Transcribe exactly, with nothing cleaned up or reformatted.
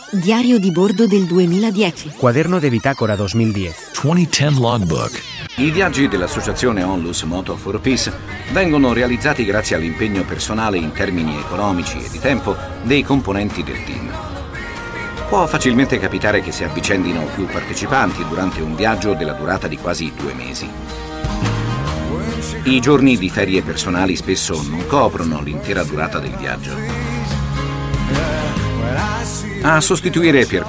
Diario di bordo del duemiladieci. Cuaderno de bitácora duemiladieci. duemiladieci Logbook. I viaggi dell'associazione Onlus Moto for Peace vengono realizzati grazie all'impegno personale in termini economici e di tempo dei componenti del team. Può facilmente capitare che si avvicendino più partecipanti durante un viaggio della durata di quasi due mesi. I giorni di ferie personali spesso non coprono l'intera durata del viaggio. A sostituire per